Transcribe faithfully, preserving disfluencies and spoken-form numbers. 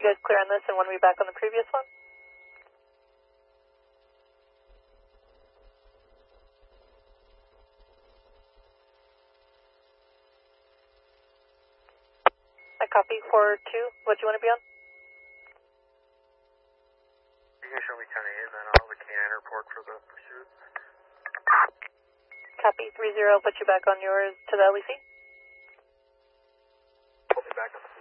You guys clear on this and want to be back on the previous one? I copy four two. What do you want to be on? You can show me ten eight and then I'll have a K nine report for the pursuit. Copy three zero. Put you back on yours to the L E C. Put me back on the